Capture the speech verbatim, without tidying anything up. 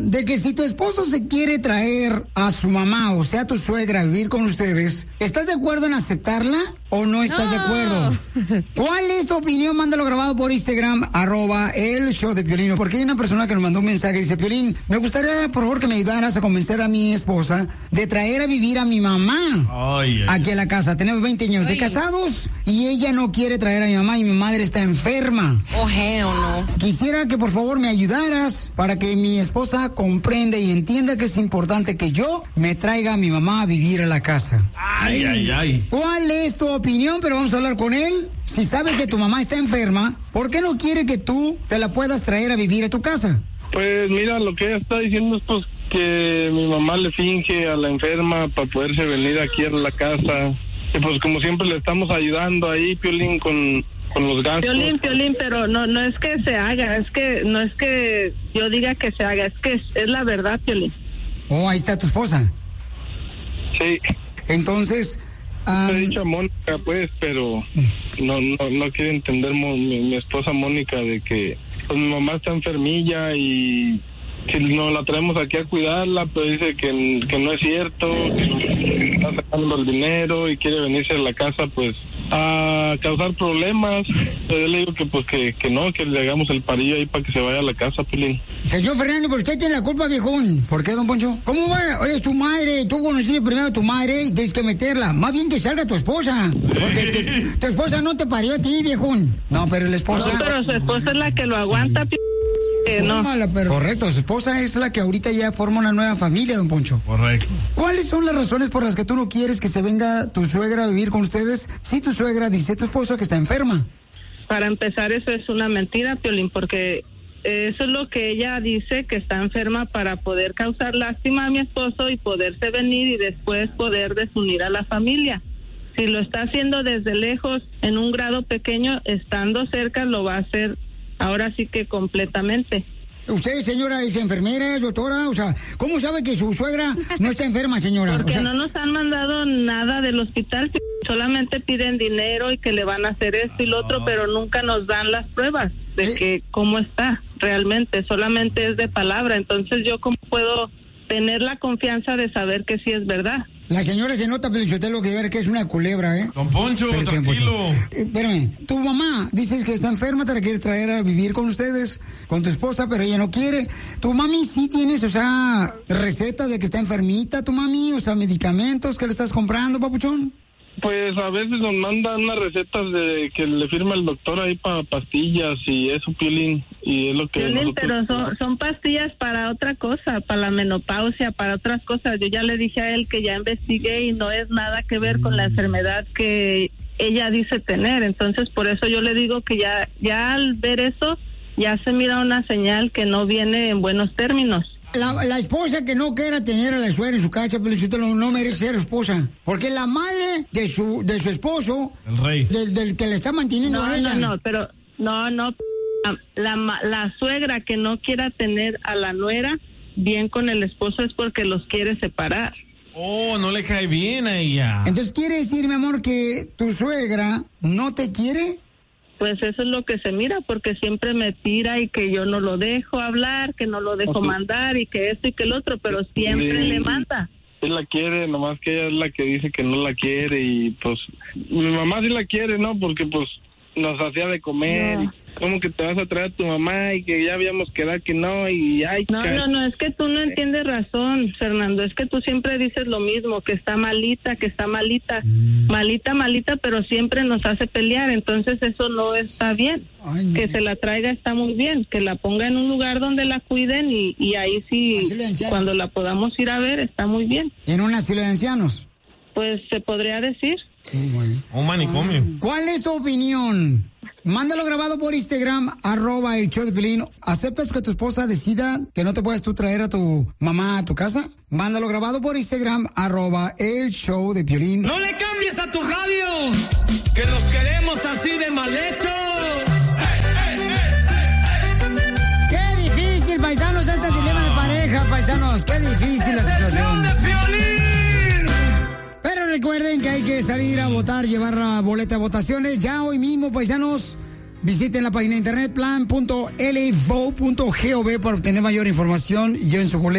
de que si tu esposo se quiere traer a su mamá, o sea, tu suegra, a vivir con ustedes, ¿estás de acuerdo en aceptarla o no estás no. de acuerdo? ¿Cuál es tu opinión? Mándalo grabado por Instagram, arroba el show de Piolín. Porque hay una persona que nos mandó un mensaje y dice, Piolín, me gustaría, por favor, que me ayudaras a convencer a mi esposa de traer a vivir a mi mamá ay, ay, aquí a la casa. Tenemos veinte años ay. de casados y ella no quiere traer a mi mamá y mi madre está enferma. Oh, hell no. Quisiera que por favor me ayudaras para que mi esposa comprenda y entienda que es importante que yo me traiga a mi mamá a vivir a la casa. Ay, ay, ay. ¿Cuál es tu opinión? Pero vamos a hablar con él. Si sabe que tu mamá está enferma, ¿por qué no quiere que tú te la puedas traer a vivir a tu casa? Pues mira, lo que ella está diciendo es pues que mi mamá le finge a la enferma para poderse venir aquí a la casa. Y pues como siempre le estamos ayudando ahí, Piolín, con, con los gastos. Piolín, Piolín, pero no no es que se haga, es que no es que yo diga que se haga, es que es, es la verdad, Piolín. Oh, ahí está tu esposa. Sí. Entonces... Um, he dicho a Mónica, pues, pero no no no quiere entender mi, mi esposa Mónica de que pues mi mamá está enfermilla y que no la traemos aquí a cuidarla, pero dice que, que no es cierto, que está sacando el dinero y quiere venirse a la casa, pues, a causar problemas. Pero yo le digo que pues que, que no, que le hagamos el parillo ahí para que se vaya a la casa, Pilín. Señor Fernando, pero usted tiene la culpa, viejón. ¿Por qué, don Poncho? ¿Cómo va? Oye, es tu madre, tú conociste primero a tu madre y tienes que meterla. Más bien que salga tu esposa, porque tu, tu esposa no te parió a ti, viejón. No, pero la esposa... No, pero su esposa es la que lo aguanta, sí. Eh, no. Mala, pero... Correcto, su esposa es la que ahorita ya forma una nueva familia, don Poncho. Correcto. ¿Cuáles son las razones por las que tú no quieres que se venga tu suegra a vivir con ustedes si tu suegra dice tu esposo que está enferma? Para empezar, eso es una mentira, Piolín, porque eso es lo que ella dice, que está enferma para poder causar lástima a mi esposo y poderse venir y después poder desunir a la familia. Si lo está haciendo desde lejos, en un grado pequeño, estando cerca, lo va a hacer ahora sí que completamente. ¿Usted, señora, es enfermera, doctora? O sea, ¿cómo sabe que su suegra no está enferma, señora? Porque o sea... no nos han mandado nada del hospital, solamente piden dinero y que le van a hacer esto y lo otro, pero nunca nos dan las pruebas de ¿Eh? que cómo está realmente, solamente es de palabra. Entonces, ¿yo cómo puedo tener la confianza de saber que sí es verdad? La señora se nota, Pelichotelo, que ver que es una culebra, ¿eh? Don Poncho, Pero, tranquilo. Eh, espérame, tu mamá, dices que está enferma, te la quieres traer a vivir con ustedes, con tu esposa, pero ella no quiere. Tu mami sí tienes, o sea, recetas de que está enfermita, tu mami, o sea, medicamentos que le estás comprando, papuchón. Pues a veces nos mandan unas recetas de que le firma el doctor ahí para pastillas y eso, Piolín, y es lo que... Piolín, nosotros... pero son, son pastillas para otra cosa, para la menopausia, para otras cosas. Yo ya le dije a él que ya investigué y no es nada que ver con la enfermedad que ella dice tener. Entonces, por eso yo le digo que ya, ya al ver eso, ya se mira una señal que no viene en buenos términos. La, la esposa que no quiera tener a la suegra en su casa, pero usted no, no merece ser esposa. Porque la madre de su de su esposo, el rey, del, del que le está manteniendo no, a ella. No, no, pero no, no. La, la suegra que no quiera tener a la nuera bien con el esposo es porque los quiere separar. Oh, no le cae bien a ella. Entonces, ¿quiere decir, mi amor, que tu suegra no te quiere? Pues eso es lo que se mira, porque siempre me tira y que yo no lo dejo hablar, que no lo dejo okay. mandar y que esto y que el otro, pero siempre sí, le manda. Él la quiere, nomás que ella es la que dice que no la quiere y pues mi mamá sí la quiere, ¿no? Porque pues nos hacía de comer. No. ¿Cómo que te vas a traer a tu mamá y que ya habíamos quedado que no? y ay, No, que... no, no, es que tú no entiendes razón, Fernando. Es que tú siempre dices lo mismo, que está malita, que está malita, mm. malita, malita, pero siempre nos hace pelear. Entonces eso no está bien. Ay, no. Que se la traiga está muy bien, que la ponga en un lugar donde la cuiden y, y ahí sí, cuando la podamos ir a ver, está muy bien. ¿En un asilo de ancianos? Pues se podría decir. Sí, bueno. Un manicomio. ¿Cuál es tu opinión? Mándalo grabado por Instagram, arroba el show de Piolín. ¿Aceptas que tu esposa decida que no te puedes tú traer a tu mamá a tu casa? Mándalo grabado por Instagram, arroba el show de Piolín. ¡No le cambies a tu radio! ¡Que los queremos así de mal hechos! ¡Qué difícil, paisanos, este dilema de pareja, paisanos! ¡Qué difícil la situación! ¡El show de Piolín! Pero recuerden que hay que salir a votar, llevar la boleta de votaciones. Ya hoy mismo, paisanos, Visiten la página de internet plan punto l v o punto gov para obtener mayor información y lleven su boleto